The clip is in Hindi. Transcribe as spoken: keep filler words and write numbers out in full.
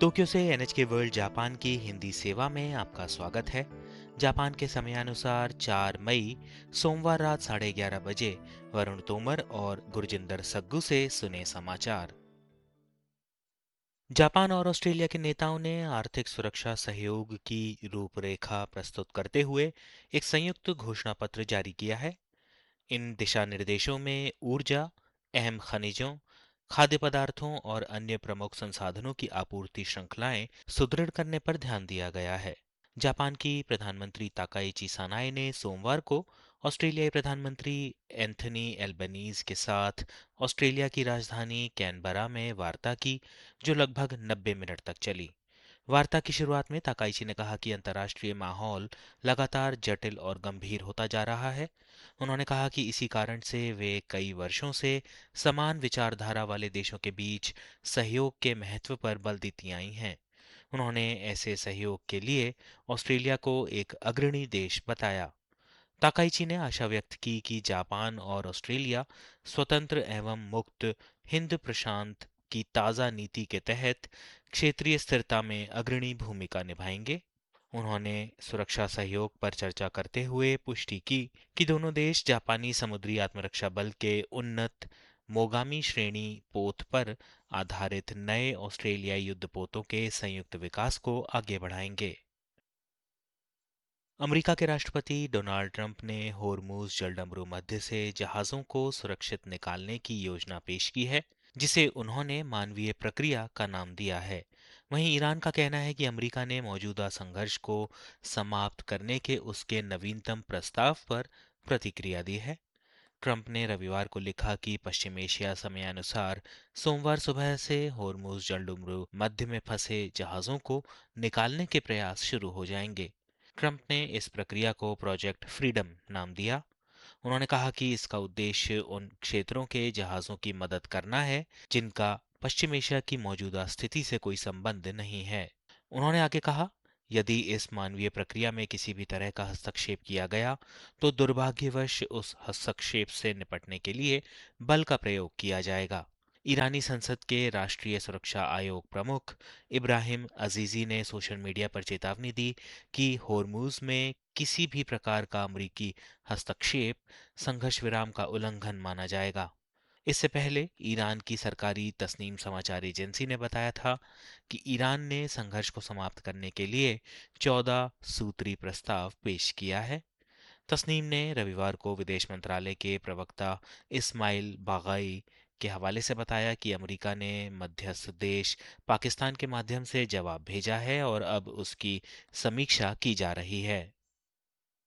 टोक्यो से एनएचके वर्ल्ड जापान की हिंदी सेवा में आपका स्वागत है। जापान के समयानुसार चार मई सोमवार रात साढ़े ग्यारह बजे वरुण तोमर और गुरजिंदर सग्गू से सुने समाचार। जापान और ऑस्ट्रेलिया के नेताओं ने आर्थिक सुरक्षा सहयोग की रूपरेखा प्रस्तुत करते हुए एक संयुक्त घोषणा पत्र जारी किया है। इन दिशा निर्देशों में ऊर्जा, अहम खनिजों, खाद्य पदार्थों और अन्य प्रमुख संसाधनों की आपूर्ति श्रृंखलाएं सुदृढ़ करने पर ध्यान दिया गया है। जापान की प्रधानमंत्री ताकाइची सानाए ने सोमवार को ऑस्ट्रेलियाई प्रधानमंत्री एंथनी एल्बनीज के साथ ऑस्ट्रेलिया की राजधानी कैनबरा में वार्ता की, जो लगभग नब्बे मिनट तक चली। वार्ता की शुरुआत में ताकाइची ने कहा कि अंतर्राष्ट्रीय माहौल लगातार जटिल और गंभीर होता जा रहा है। उन्होंने कहा कि इसी कारण से वे कई वर्षों से समान विचारधारा वाले देशों के बीच सहयोग के महत्व पर बल देती आई हैं। उन्होंने ऐसे सहयोग के लिए ऑस्ट्रेलिया को एक अग्रणी देश बताया। ताकाइची ने आशा व्यक्त की कि जापान और ऑस्ट्रेलिया स्वतंत्र एवं मुक्त हिंद प्रशांत की ताज़ा नीति के तहत क्षेत्रीय स्थिरता में अग्रणी भूमिका निभाएंगे। उन्होंने सुरक्षा सहयोग पर चर्चा करते हुए पुष्टि की कि दोनों देश जापानी समुद्री आत्मरक्षा बल के उन्नत मोगामी श्रेणी पोत पर आधारित नए ऑस्ट्रेलियाई युद्धपोतों के संयुक्त विकास को आगे बढ़ाएंगे। अमेरिका के राष्ट्रपति डोनाल्ड ट्रंप ने होर्मुज जलडमरू मध्य से जहाजों को सुरक्षित निकालने की योजना पेश की है, जिसे उन्होंने मानवीय प्रक्रिया का नाम दिया है। वहीं ईरान का कहना है कि अमेरिका ने मौजूदा संघर्ष को समाप्त करने के उसके नवीनतम प्रस्ताव पर प्रतिक्रिया दी है। ट्रंप ने रविवार को लिखा कि पश्चिम एशिया समयानुसार सोमवार सुबह से होर्मुज जलडमरू मध्य में फंसे जहाजों को निकालने के प्रयास शुरू हो जाएंगे। ट्रंप ने इस प्रक्रिया को प्रोजेक्ट फ्रीडम नाम दिया। उन्होंने कहा कि इसका उद्देश्य उन क्षेत्रों के जहाजों की मदद करना है जिनका पश्चिम एशिया की मौजूदा स्थिति से कोई संबंध नहीं है। उन्होंने आगे कहा, यदि इस मानवीय प्रक्रिया में किसी भी तरह का हस्तक्षेप किया गया तो दुर्भाग्यवश उस हस्तक्षेप से निपटने के लिए बल का प्रयोग किया जाएगा। ईरानी संसद के राष्ट्रीय सुरक्षा आयोग प्रमुख इब्राहिम अजीजी ने सोशल मीडिया पर चेतावनी दी कि होर्मुज में किसी भी प्रकार का अमेरिकी हस्तक्षेप संघर्ष विराम का उल्लंघन माना जाएगा। इससे पहले ईरान की सरकारी तस्नीम समाचार एजेंसी ने बताया था कि ईरान ने संघर्ष को समाप्त करने के लिए चौदह सूत्री प्रस्ताव पेश किया है। तस्नीम ने रविवार को विदेश मंत्रालय के प्रवक्ता इस्माइल बागाई के हवाले से बताया कि अमेरिका ने मध्यस्थ देश पाकिस्तान के माध्यम से जवाब भेजा है और अब उसकी समीक्षा की जा रही है।